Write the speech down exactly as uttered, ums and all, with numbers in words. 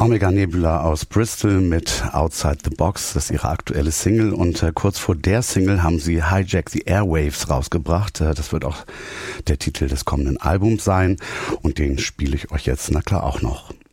Omega Nebula aus Bristol mit Outside the Box, das ist ihre aktuelle Single und äh, kurz vor der Single haben sie Hijack the Airwaves rausgebracht. Äh, das wird auch der Titel des kommenden Albums sein und den spiele ich euch jetzt na klar auch noch.